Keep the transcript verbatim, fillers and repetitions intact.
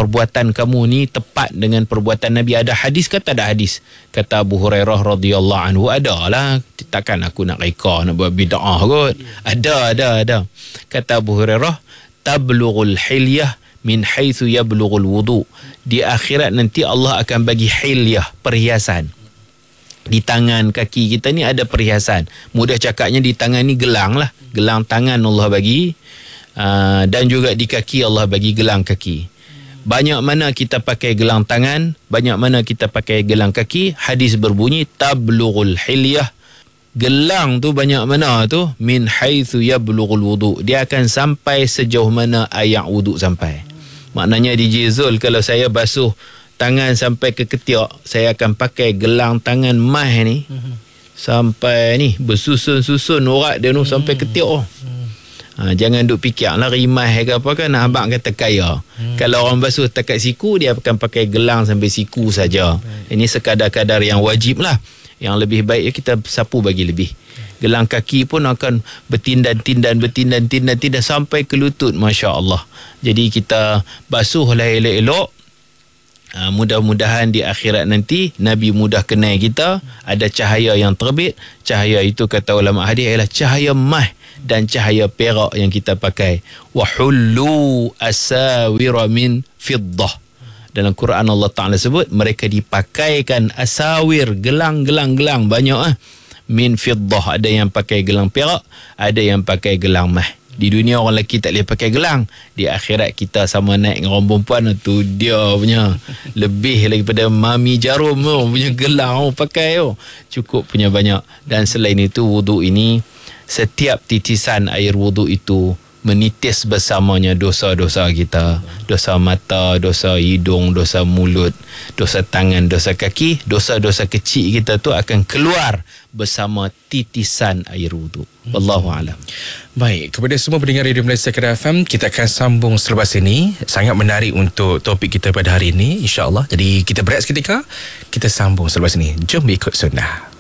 perbuatan kamu ni tepat dengan perbuatan Nabi. Ada hadis ke tak ada hadis? Kata Abu Hurairah radhiyallahu anhu, ada lah, takkan aku nak reka nak buat bid'ah kot. Ada ada ada. Kata Abu Hurairah, tablughul hilyah min haitsu yablughul wudu. Di akhirat nanti Allah akan bagi hilyah, perhiasan. Di tangan kaki kita ni ada perhiasan. Mudah cakapnya di tangan ni gelang lah. Gelang tangan Allah bagi. Uh, dan juga di kaki Allah bagi gelang kaki. Banyak mana kita pakai gelang tangan, banyak mana kita pakai gelang kaki. Hadis berbunyi tablughul hilyah. Gelang tu banyak mana tu? Min haitsu yablughul wudu. Dia akan sampai sejauh mana air wudu sampai. Maknanya D J Zul, kalau saya basuh tangan sampai ke ketiak, saya akan pakai gelang tangan mah ni mm-hmm. sampai ni bersusun-susun urat dia tu mm-hmm. sampai ketiak. Oh. Ha, jangan duk fikir lah rimah ke apa kan, abang kata kaya. Hmm. Kalau orang basuh takat siku, dia akan pakai gelang sampai siku saja. Hmm. Ini sekadar-kadar yang wajib lah. Yang lebih baik kita sapu bagi lebih. Gelang kaki pun akan bertindan-tindan, bertindan-tindan, tindan sampai ke lutut, Masya Allah. Jadi kita basuhlah elok-elok. Ha, mudah-mudahan di akhirat nanti Nabi mudah kenal kita. Ada cahaya yang terbit. Cahaya itu kata ulama hadis ialah cahaya mah dan cahaya perak yang kita pakai. Wa hullu asawira min fiddah. Dalam Quran Allah Ta'ala sebut mereka dipakaikan asawir, gelang-gelang-gelang banyak ah. Min fiddah, ada yang pakai gelang perak, ada yang pakai gelang mah. Di dunia orang lelaki tak boleh pakai gelang. Di akhirat kita sama naik dengan orang perempuan tu, dia punya lebih daripada mami jarum tu, punya gelang oh, pakai oh. Cukup punya banyak. Dan selain itu wuduk ini, setiap titisan air wuduk itu menitis bersamanya dosa-dosa kita. Dosa mata, dosa hidung, dosa mulut, dosa tangan, dosa kaki. Dosa-dosa kecil kita tu akan keluar bersama titisan air wuduk. Wallahu a'lam. Baik, kepada semua pendengar Radio Malaysia Kedah F M, kita akan sambung selepas ini. Sangat menarik untuk topik kita pada hari ini, insya-Allah. Jadi kita berehat seketika, kita sambung selepas ini. Jom ikut sunnah.